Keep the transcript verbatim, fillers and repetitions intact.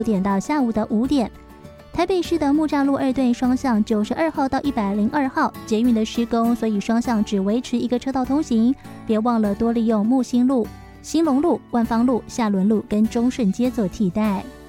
点到下午的五点。台北市的木栅路二段双向九十二号到一百零二号捷运的施工，所以双向只维持一个车道通行。别忘了多利用木星路、兴隆路、万芳路、下仑路跟中顺街做替代。